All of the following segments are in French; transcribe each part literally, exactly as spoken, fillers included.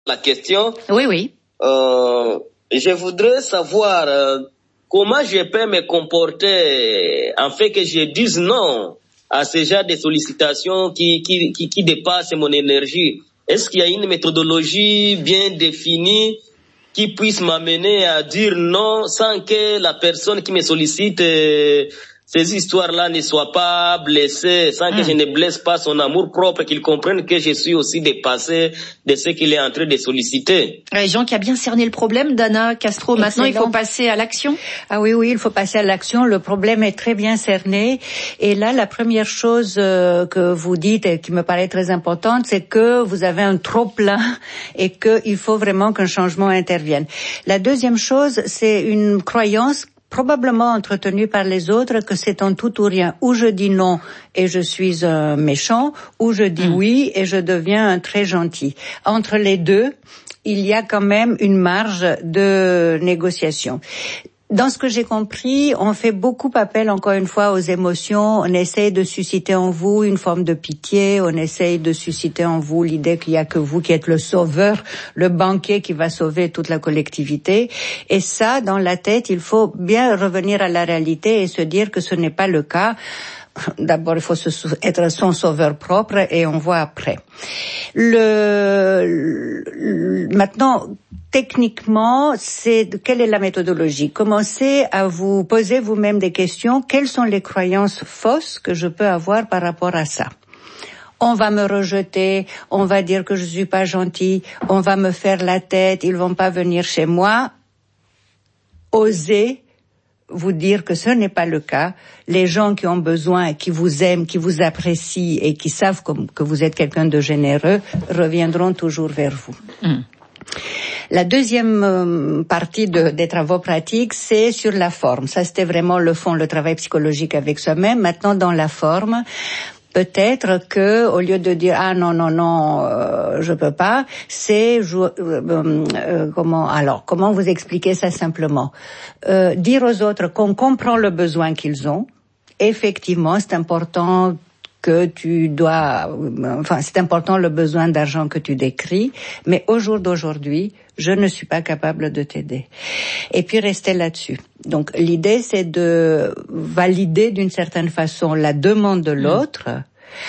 la question. Oui, oui. Euh, je voudrais savoir euh, comment je peux me comporter en fait que je dise non à ce genre de sollicitations qui, qui, qui, qui dépassent mon énergie. Est-ce qu'il y a une méthodologie bien définie qui puisse m'amener à dire non sans que la personne qui me sollicite euh, ces histoires-là ne soient pas blessées, sans que mmh. je ne blesse pas son amour propre, qu'il comprenne que je suis aussi dépassé de ce qu'il est en train de solliciter. Euh, Jean qui a bien cerné le problème, Dana Castro. Excellent. Maintenant, il faut passer à l'action. Ah oui, oui, il faut passer à l'action. Le problème est très bien cerné. Et là, la première chose euh, que vous dites et qui me paraît très importante, c'est que vous avez un trop-plein et qu'il faut vraiment qu'un changement intervienne. La deuxième chose, c'est une croyance probablement entretenu par les autres que c'est en tout ou rien. Ou je dis non et je suis un méchant, ou je dis mmh. oui et je deviens un très gentil. Entre les deux, il y a quand même une marge de négociation. Dans ce que j'ai compris, on fait beaucoup appel, encore une fois, aux émotions. On essaye de susciter en vous une forme de pitié. On essaye de susciter en vous l'idée qu'il y a que vous qui êtes le sauveur, le banquier qui va sauver toute la collectivité. Et ça, dans la tête, il faut bien revenir à la réalité et se dire que ce n'est pas le cas. D'abord, il faut se, être son sauveur propre et on voit après. Le, le maintenant, techniquement, c'est quelle est la méthodologie? Commencez à vous poser vous-même des questions. Quelles sont les croyances fausses que je peux avoir par rapport à ça? On va me rejeter, on va dire que je suis pas gentil, on va me faire la tête, ils vont pas venir chez moi. Osez vous dire que ce n'est pas le cas. Les gens qui ont besoin, qui vous aiment, qui vous apprécient et qui savent que vous êtes quelqu'un de généreux reviendront toujours vers vous. Mmh. La deuxième partie de, des travaux pratiques, c'est sur la forme. Ça, c'était vraiment le fond, le travail psychologique avec soi-même. Maintenant, dans la forme, peut-être que, au lieu de dire ah non non non, euh, je peux pas, c'est je, euh, euh, comment alors comment vous expliquer ça simplement, euh, dire aux autres qu'on comprend le besoin qu'ils ont. Effectivement, c'est important que tu dois, enfin c'est important le besoin d'argent que tu décris, mais au jour d'aujourd'hui, je ne suis pas capable de t'aider. Et puis rester là-dessus. Donc l'idée c'est de valider d'une certaine façon la demande de l'autre. Mmh.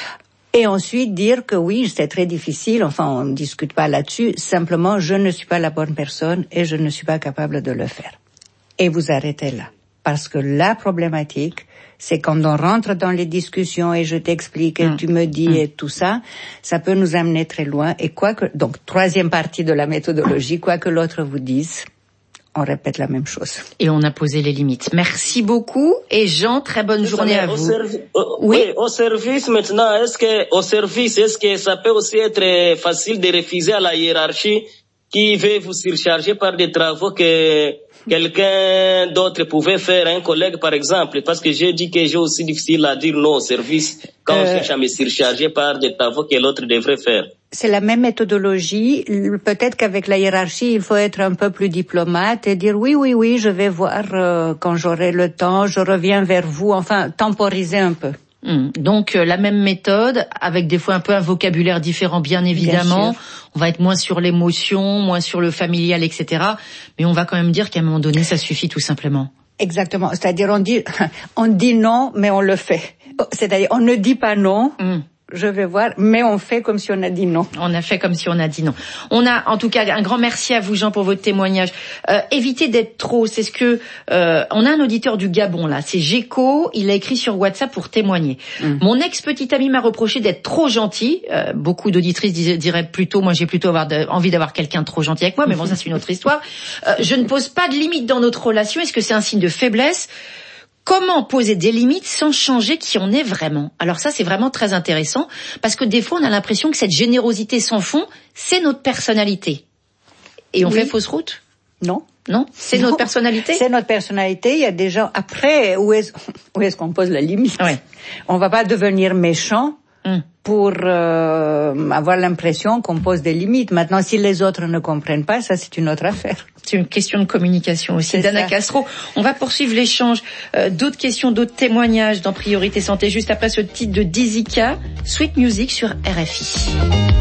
Et ensuite dire que oui, c'est très difficile, enfin on ne discute pas là-dessus, simplement je ne suis pas la bonne personne et je ne suis pas capable de le faire. Et vous arrêtez là. Parce que la problématique, c'est quand on rentre dans les discussions et je t'explique et mmh. tu me dis mmh. et tout ça, ça peut nous amener très loin. Et quoi que, donc, troisième partie de la méthodologie, quoi que l'autre vous dise, on répète la même chose. Et on a posé les limites. Merci beaucoup. Et Jean, très bonne journée à vous. Servi- oui. oui, au service maintenant, est-ce que, au service, est-ce que ça peut aussi être facile de refuser à la hiérarchie qui veut vous surcharger par des travaux que quelqu'un d'autre pouvait faire, un collègue par exemple, parce que j'ai dit que j'ai aussi difficile à dire non au service quand euh, on cherche à me surcharger par des travaux que l'autre devrait faire. C'est la même méthodologie. Peut-être qu'avec la hiérarchie, il faut être un peu plus diplomate et dire oui, oui, oui, je vais voir euh, quand j'aurai le temps, je reviens vers vous, enfin temporiser un peu. Mmh. Donc euh, la même méthode, avec des fois un peu un vocabulaire différent, bien évidemment. Bien on va être moins sur l'émotion, moins sur le familial, et cetera. Mais on va quand même dire qu'à un moment donné, ça suffit tout simplement. Exactement. C'est-à-dire on dit, on dit non, mais on le fait. C'est-à-dire on ne dit pas non. Mmh. Je vais voir, mais on fait comme si on a dit non. On a fait comme si on a dit non. On a, en tout cas, un grand merci à vous, Jean, pour votre témoignage. Euh, évitez d'être trop, c'est ce que... Euh, on a un auditeur du Gabon, là, c'est Géco, il a écrit sur WhatsApp pour témoigner. Mm. Mon ex-petite amie m'a reproché d'être trop gentil. Euh, beaucoup d'auditrices diraient, diraient plutôt, moi j'ai plutôt avoir de, envie d'avoir quelqu'un de trop gentil avec moi, mais bon, ça c'est une autre histoire. Euh, je ne pose pas de limite dans notre relation, est-ce que c'est un signe de faiblesse ? Comment poser des limites sans changer qui on est vraiment? Alors ça, c'est vraiment très intéressant, parce que des fois, on a l'impression que cette générosité sans fond, c'est notre personnalité. Et on oui. fait fausse route? Non. Non? C'est non. notre personnalité? C'est notre personnalité. Il y a des gens, après, où est-ce, où est-ce qu'on pose la limite? Ouais. On va pas devenir méchant. Hum. pour euh, avoir l'impression qu'on pose des limites. Maintenant, si les autres ne comprennent pas, ça c'est une autre affaire. C'est une question de communication aussi. C'est Dana ça. Castro, on va poursuivre l'échange. Euh, d'autres questions, d'autres témoignages dans Priorité Santé, juste après ce titre de Dizika, Sweet Music sur R F I.